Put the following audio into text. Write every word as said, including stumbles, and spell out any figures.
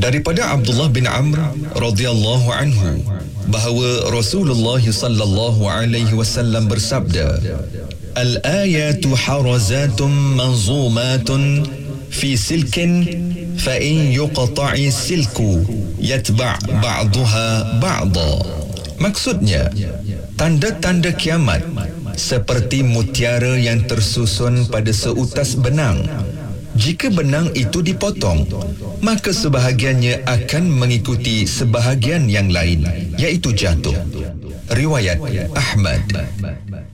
Daripada Abdullah bin Amr radhiyallahu anhu bahawa Rasulullah sallallahu alaihi wasallam bersabda, "Al-ayatu harazatum manzumatun fi silkin fa in yuqta'i silku yatba' ba'daha ba'da." Maksudnya, tanda-tanda kiamat seperti mutiara yang tersusun pada seutas benang. Jika benang itu dipotong, maka sebahagiannya akan mengikuti sebahagian yang lain, iaitu jatuh. Riwayat Ahmad.